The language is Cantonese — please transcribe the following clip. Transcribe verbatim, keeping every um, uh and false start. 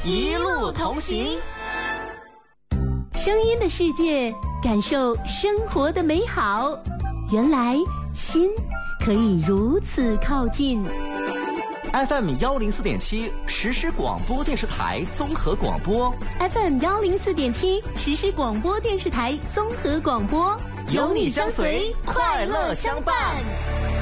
一路同行。 声音的世界，感受生活的美好。原来心可以如此靠近。 F M 幺零四点七实时广播电视台综合广播 ，F M 幺零四点七实时广播电视台综合广播， 有你相随，快乐相伴。